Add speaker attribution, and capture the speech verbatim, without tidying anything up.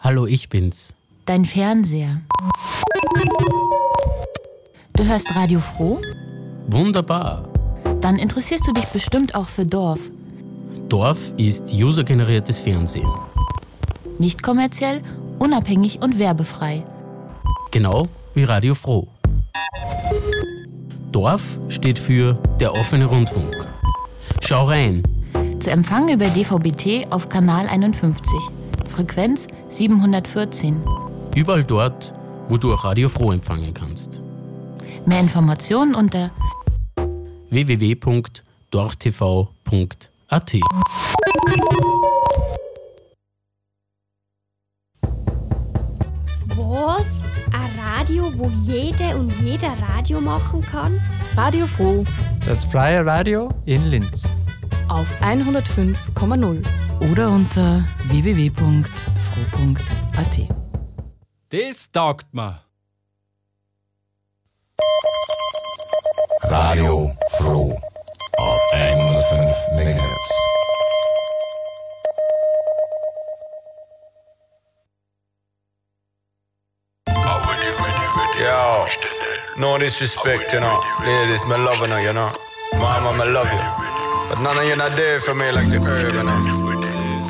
Speaker 1: Hallo, ich bin's.
Speaker 2: Dein Fernseher. Du hörst Radio Froh?
Speaker 1: Wunderbar.
Speaker 2: Dann interessierst du dich bestimmt auch für Dorf.
Speaker 1: Dorf ist usergeneriertes Fernsehen.
Speaker 2: Nicht kommerziell, unabhängig und werbefrei.
Speaker 1: Genau wie Radio Froh. Dorf steht für der offene Rundfunk. Schau rein.
Speaker 2: Zu Empfang über D V B T auf Kanal einundfünfzig. Frequenz siebenhundertvierzehn.
Speaker 1: Überall dort, wo du auch Radio Froh empfangen kannst.
Speaker 2: Mehr Informationen unter
Speaker 1: w w w punkt dorftv punkt a t.
Speaker 3: Was? Ein Radio, wo jede und jeder Radio machen kann?
Speaker 4: Radio Froh.
Speaker 5: Das freie Radio in Linz.
Speaker 4: Auf hundertfünf Komma null.
Speaker 6: Oder unter w w w punkt froh punkt a t.
Speaker 7: Das taugt mir.
Speaker 8: Radio Froh auf hundertfünf Megahertz.
Speaker 9: Yo, no disrespect, you know. Ladies, me loving her, you know. Mama, me love you. But none of you not there for me like the herb, you know.